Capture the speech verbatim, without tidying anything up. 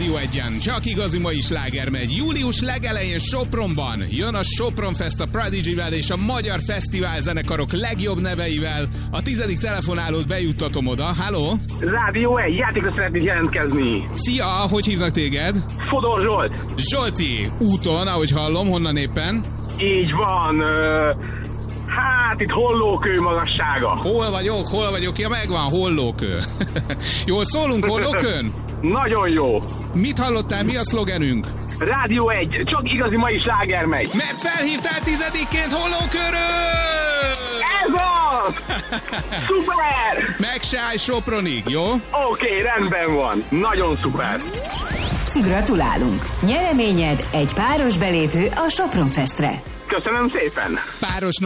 Rádió Egyen csak igazi mai sláger megy. Július legelején Sopronban jön a Sopron Fest a Prodigy-vel és a magyar fesztivál zenekarok legjobb neveivel. A tizedik telefonálót bejuttatom oda. Halló? Rádió egy, játékra szeretnék jelentkezni. Szia, hogy hívnak téged? Fodor Zsolt. Zsolti, úton, ahogy hallom, honnan éppen? Így van, ö, hát itt Hollókő magassága. Hol vagyok, hol vagyok? Ja, megvan, Hollókő. Jól szólunk Hollókön? Nagyon jó. Mit hallottál, mi a szlogenünk? Rádió egy, csak igazi mai sláger megy. Mert felhívtál tizedikként Hollókőről! Ez az! Szuper! Meg se állj Sopronig, jó? Oké, okay, rendben van. Nagyon szuper. Gratulálunk! Nyereményed egy páros belépő a Sopron Festre. Köszönöm szépen. Páros